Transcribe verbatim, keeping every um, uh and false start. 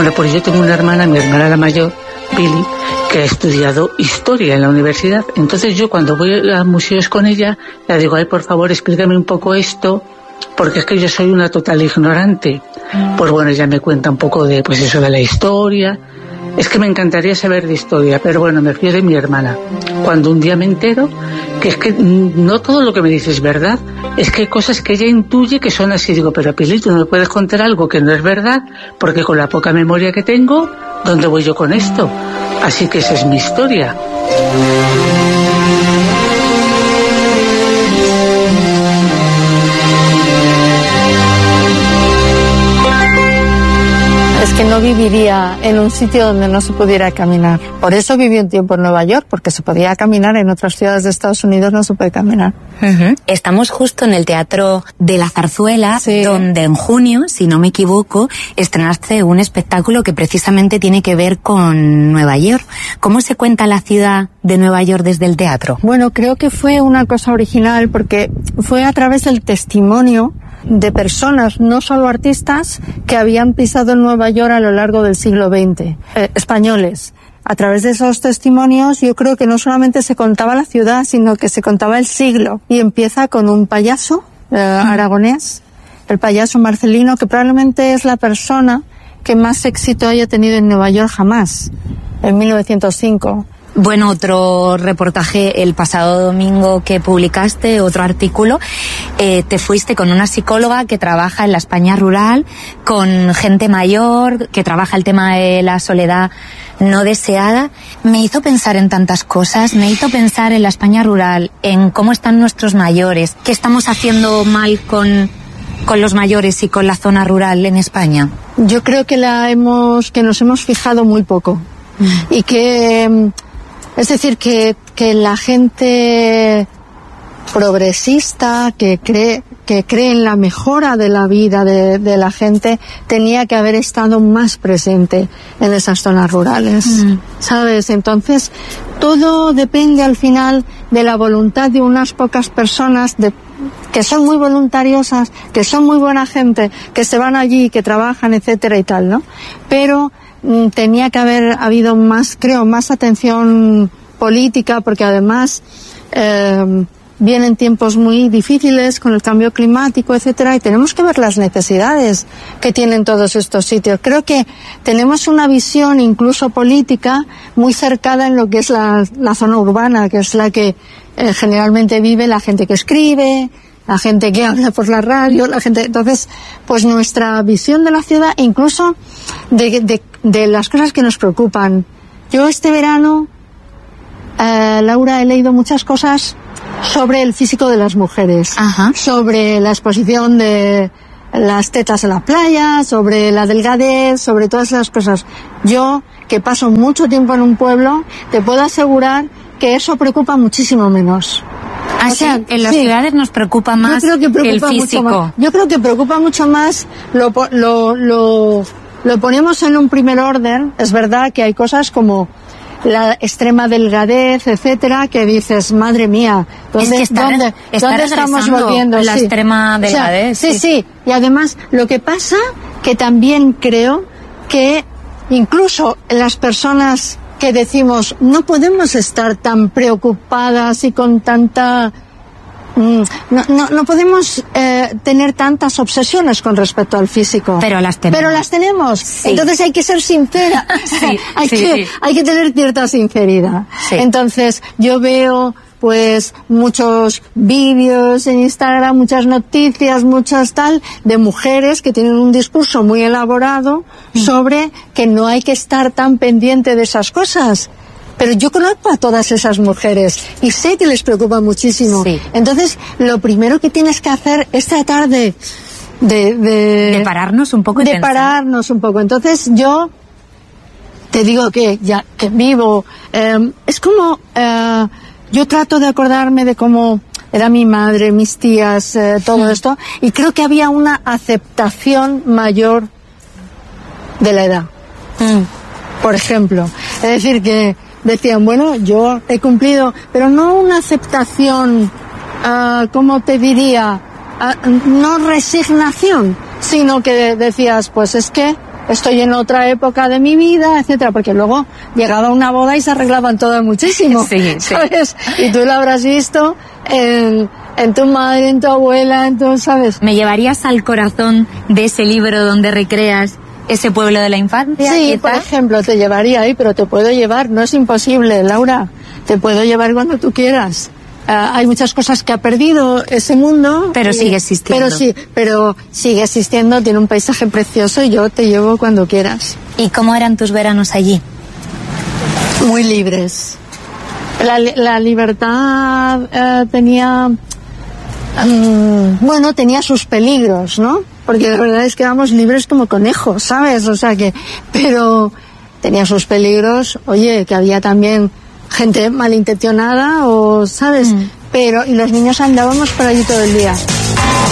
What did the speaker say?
Bueno, pues yo tengo una hermana, mi hermana la mayor, Billy, que ha estudiado historia en la universidad. Entonces yo cuando voy a museos con ella, le digo, ay, por favor, explícame un poco esto, porque es que yo soy una total ignorante. Pues bueno, ella me cuenta un poco de, pues eso de la historia. Es que me encantaría saber de historia, pero bueno, me fío de mi hermana. Cuando un día me entero que es que no todo lo que me dice es verdad, es que hay cosas que ella intuye que son así. Digo, pero Pili, tú no me puedes contar algo que no es verdad, porque con la poca memoria que tengo, ¿dónde voy yo con esto? Así que esa es mi historia. Es que no viviría en un sitio donde no se pudiera caminar. Por eso viví un tiempo en Nueva York, porque se podía caminar. En otras ciudades de Estados Unidos no se puede caminar. Uh-huh. Estamos justo en el Teatro de la Zarzuela, sí, donde en junio, si no me equivoco, estrenaste un espectáculo que precisamente tiene que ver con Nueva York. ¿Cómo se cuenta la ciudad de Nueva York desde el teatro? Bueno, creo que fue una cosa original, porque fue a través del testimonio de personas, no solo artistas, que habían pisado en Nueva York a lo largo del siglo veinte, eh, españoles. A través de esos testimonios yo creo que no solamente se contaba la ciudad, sino que se contaba el siglo. Y empieza con un payaso eh, aragonés, el payaso Marcelino, que probablemente es la persona que más éxito haya tenido en Nueva York jamás, en mil novecientos cinco. Bueno, otro reportaje el pasado domingo que publicaste, otro artículo, eh, te fuiste con una psicóloga que trabaja en la España rural, con gente mayor, que trabaja el tema de la soledad no deseada. Me hizo pensar en tantas cosas, me hizo pensar en la España rural, en cómo están nuestros mayores, qué estamos haciendo mal con, con los mayores y con la zona rural en España. Yo creo que la hemos, que nos hemos fijado muy poco, mm. y que... Es decir, que, que la gente progresista, que cree, que cree en la mejora de la vida de, de la gente, tenía que haber estado más presente en esas zonas rurales, mm. ¿sabes? Entonces, todo depende al final de la voluntad de unas pocas personas de, que son muy voluntariosas, que son muy buena gente, que se van allí, que trabajan, etcétera y tal, ¿no? Pero tenía que haber habido más, creo, más atención política, porque además eh, vienen tiempos muy difíciles con el cambio climático, etcétera, y tenemos que ver las necesidades que tienen todos estos sitios. Creo que tenemos una visión incluso política muy cercada en lo que es la, la zona urbana, que es la que eh, generalmente vive la gente que escribe, la gente que habla por la radio, la gente. Entonces, pues nuestra visión de la ciudad, incluso de, de, de las cosas que nos preocupan. Yo este verano, eh, Laura, he leído muchas cosas sobre el físico de las mujeres, Ajá. sobre la exposición de las tetas en la playa, sobre la delgadez, sobre todas esas cosas. Yo, que paso mucho tiempo en un pueblo, te puedo asegurar que eso preocupa muchísimo menos. Ah, o sea, sí, en las sí. ciudades nos preocupa más Yo creo que preocupa el físico. Mucho más. Yo creo que preocupa mucho más, lo, lo, lo, lo ponemos en un primer orden. Es verdad que hay cosas como la extrema delgadez, etcétera, que dices, madre mía, ¿dónde, es que está, ¿dónde, está ¿dónde estamos volviendo? La sí. extrema delgadez. O sea, sí, sí, sí. Y además, lo que pasa, que también creo que incluso las personas que decimos, no podemos estar tan preocupadas y con tanta... No, no, no podemos eh, tener tantas obsesiones con respecto al físico. Pero las tenemos. Pero las tenemos. Sí. Entonces hay que ser sincera. sí, hay, sí, que, sí. hay que tener cierta sinceridad. Sí. Entonces yo veo pues muchos vídeos en Instagram, muchas noticias, muchas tal, de mujeres que tienen un discurso muy elaborado mm. sobre que no hay que estar tan pendiente de esas cosas. Pero yo conozco a todas esas mujeres y sé que les preocupa muchísimo. Sí. Entonces, lo primero que tienes que hacer es tratar de... De, de, de pararnos un poco y De pensar. pararnos un poco. Entonces, yo te digo que ya que vivo... Eh, es como... Eh, yo trato de acordarme de cómo era mi madre, mis tías, eh, todo sí. esto. Y creo que había una aceptación mayor de la edad. Mm. Por ejemplo. Es decir, que... decían, bueno, yo he cumplido, pero no una aceptación, uh, ¿cómo te diría? Uh, no resignación, sino que decías, pues es que estoy en otra época de mi vida, etcétera, porque luego llegaba una boda y se arreglaban todo muchísimo, sí, ¿sabes? Sí. Y tú lo habrás visto en, en tu madre, en tu abuela, en tu, ¿sabes? ¿Me llevarías al corazón de ese libro donde recreas ese pueblo de la infancia? Sí, quizás? por ejemplo, te llevaría ahí, pero te puedo llevar, no es imposible, Laura, te puedo llevar cuando tú quieras. Uh, hay muchas cosas que ha perdido ese mundo, pero y, sigue existiendo. Pero sí, pero sigue existiendo, tiene un paisaje precioso y yo te llevo cuando quieras. ¿Y cómo eran tus veranos allí? Muy libres. La, la libertad uh, tenía, um, bueno, tenía sus peligros, ¿no? Porque la verdad es que éramos libres como conejos, ¿sabes? O sea que, pero tenía sus peligros. Oye, que había también gente malintencionada, o, ¿sabes? Mm. Pero, y los niños andábamos por allí todo el día.